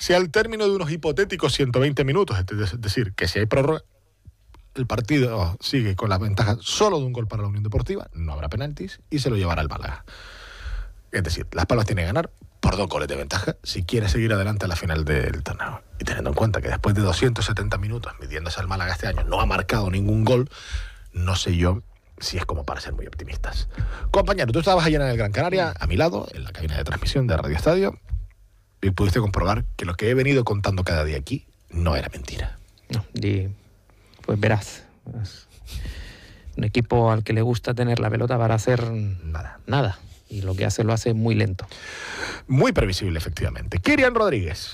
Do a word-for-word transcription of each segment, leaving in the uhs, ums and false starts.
Si al término de unos hipotéticos ciento veinte minutos, es decir, que si hay prórroga, el partido sigue con la ventaja solo de un gol para la Unión Deportiva, no habrá penaltis y se lo llevará el Málaga. Es decir, Las Palmas tiene que ganar por dos goles de ventaja si quiere seguir adelante a la final del torneo. Y teniendo en cuenta que después de doscientos setenta minutos midiéndose al Málaga este año no ha marcado ningún gol, no sé yo si es como para ser muy optimistas. Compañero, tú estabas ayer en el Gran Canaria, a mi lado, en la cabina de transmisión de Radio Estadio, y pudiste comprobar que lo que he venido contando cada día aquí no era mentira. No, y pues verás, un equipo al que le gusta tener la pelota para hacer nada. Nada. Y lo que hace lo hace muy lento. Muy previsible, efectivamente. Kirian Rodríguez.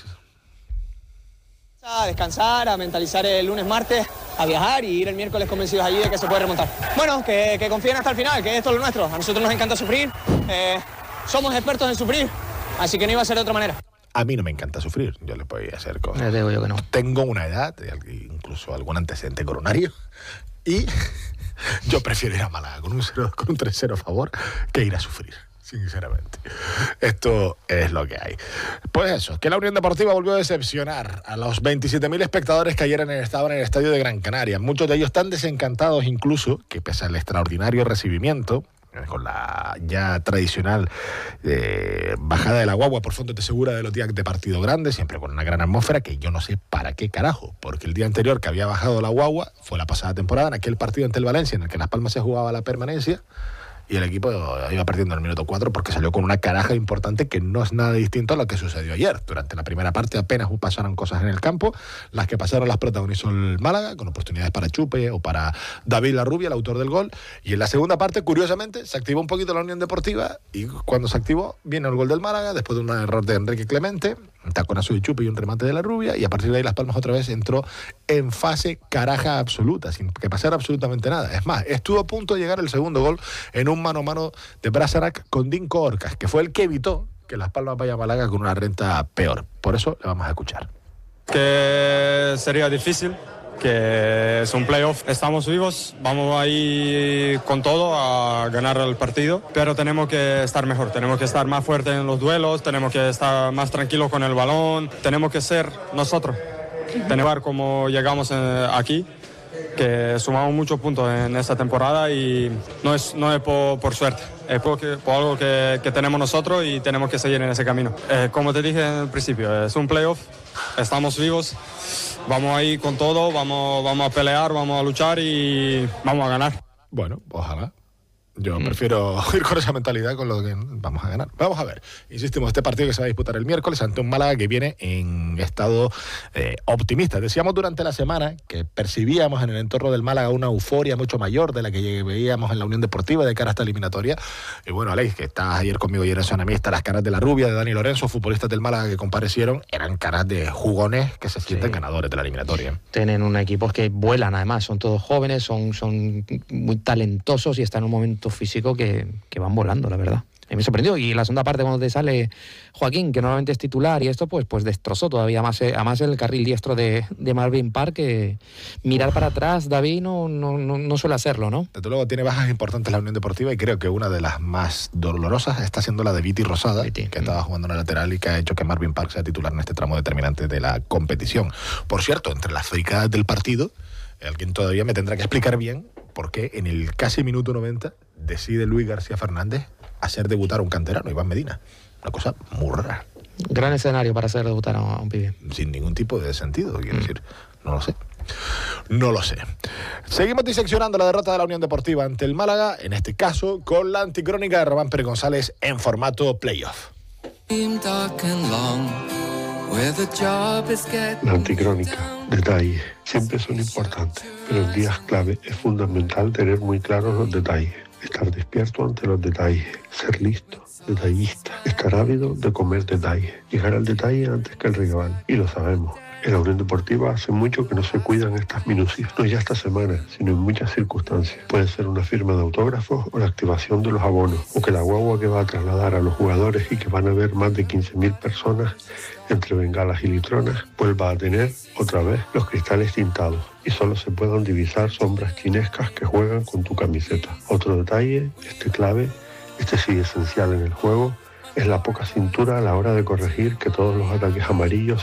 A descansar, a mentalizar el lunes, martes, a viajar y ir el miércoles convencidos allí de que se puede remontar. Bueno, que, que confíen hasta el final, que esto es lo nuestro. A nosotros nos encanta sufrir, eh, somos expertos en sufrir, así que no iba a ser de otra manera. A mí no me encanta sufrir, yo le podía hacer cosas. Les digo yo que no. Tengo una edad, incluso algún antecedente coronario, y yo prefiero ir a Málaga con un, cero, con un tres cero a favor que ir a sufrir, sinceramente. Esto es lo que hay. Pues eso, que la Unión Deportiva volvió a decepcionar a los veintisiete mil espectadores que ayer estaban en el estadio de Gran Canaria. Muchos de ellos tan desencantados incluso que pese al extraordinario recibimiento, con la ya tradicional eh, bajada de la guagua por fondos de segura de los días de partido grande, siempre con una gran atmósfera, que yo no sé para qué carajo, porque el día anterior que había bajado la guagua fue la pasada temporada, en aquel partido ante el Valencia, en el que Las Palmas se jugaba la permanencia, y el equipo iba perdiendo en el minuto cuatro porque salió con una caraja importante que no es nada distinto a lo que sucedió ayer. Durante la primera parte apenas pasaron cosas en el campo, las que pasaron las protagonizó el Málaga, con oportunidades para Chupe o para David Larrubia, el autor del gol, y en la segunda parte, curiosamente, se activó un poquito la Unión Deportiva, y cuando se activó, viene el gol del Málaga, después de un error de Enrique Clemente, un taconazo de Chupe y un remate de Larrubia, y a partir de ahí Las Palmas otra vez entró en fase caraja absoluta, sin que pasara absolutamente nada. Es más, estuvo a punto de llegar el segundo gol en un mano a mano de Brasarac con Dinko Orcas, que fue el que evitó que Las Palmas vaya a Málaga con una renta peor. Por eso le vamos a escuchar. Que sería difícil, que es un playoff, estamos vivos, vamos ahí con todo a ganar el partido, pero tenemos que estar mejor, tenemos que estar más fuertes en los duelos, tenemos que estar más tranquilos con el balón, tenemos que ser nosotros, tenemos que ver cómo llegamos aquí, que sumamos muchos puntos en esta temporada y no es, no es por, por suerte, es porque, por algo que, que tenemos nosotros y tenemos que seguir en ese camino. Eh, como te dije en el principio, es un playoff, estamos vivos, vamos ahí con todo, vamos, vamos a pelear, vamos a luchar y vamos a ganar. Bueno, ojalá. Yo mm. prefiero ir con esa mentalidad con lo que vamos a ganar. Vamos a ver, insistimos, este partido que se va a disputar el miércoles ante un Málaga que viene en estado eh, optimista. Decíamos durante la semana que percibíamos en el entorno del Málaga una euforia mucho mayor de la que veíamos en la Unión Deportiva de cara a esta eliminatoria. Y bueno, Alex, que estabas ayer conmigo y eres sonamista, las caras de La Rubia, de Dani Lorenzo, futbolistas del Málaga que comparecieron, eran caras de jugones que se sienten sí. ganadores de la eliminatoria. Tienen un equipo que vuelan, además, son todos jóvenes, son, son muy talentosos y están en un momento físico que, que van volando, la verdad. A mí me sorprendió. Y la segunda parte, cuando te sale Joaquín, que normalmente es titular, y esto pues, pues destrozó todavía más, eh, además el carril diestro de, de Marvin Park, que mirar para atrás, David, no, no, no, no suele hacerlo, ¿no? Desde luego tiene bajas importantes la Unión Deportiva, y creo que una de las más dolorosas está siendo la de Viti Rosada, Viti. que mm. estaba jugando en la lateral y que ha hecho que Marvin Park sea titular en este tramo determinante de la competición. Por cierto, entre las fricadas del partido, alguien todavía me tendrá que explicar bien por qué en el casi minuto noventa decide Luis García Fernández hacer debutar a un canterano, Iván Medina. Una cosa muy rara. Gran escenario para hacer debutar a un pibe. Sin ningún tipo de sentido, quiero mm. decir. No lo sé. No lo sé. Seguimos diseccionando la derrota de la Unión Deportiva ante el Málaga, en este caso con la anticrónica de Román Pérez González en formato playoff. La anticrónica, detalles, siempre son importantes, pero en días clave es fundamental tener muy claros los detalles, estar despierto ante los detalles, ser listo, detallista, estar ávido de comer detalles, llegar al detalle antes que el rival, y lo sabemos. En la Unión Deportiva hace mucho que no se cuidan estas minucias, no ya esta semana, sino en muchas circunstancias. Puede ser una firma de autógrafos o la activación de los abonos, o que la guagua que va a trasladar a los jugadores y que van a ver más de quince mil personas entre bengalas y litronas, vuelva a tener otra vez los cristales tintados y solo se puedan divisar sombras chinescas que juegan con tu camiseta. Otro detalle, este clave, este sí esencial en el juego, es la poca cintura a la hora de corregir que todos los ataques amarillos